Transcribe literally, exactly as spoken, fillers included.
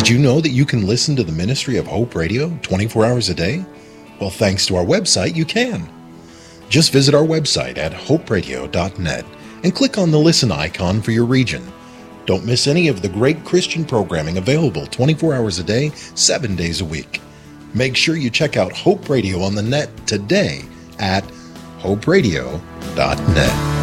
Did you know that you can listen to the ministry of Hope Radio twenty-four hours a day? Well, thanks to our website, you can. Just visit our website at hope radio dot net and click on the listen icon for your region. Don't miss any of the great Christian programming available twenty-four hours a day, seven days a week. Make sure you check out Hope Radio on the net today at hope radio dot net.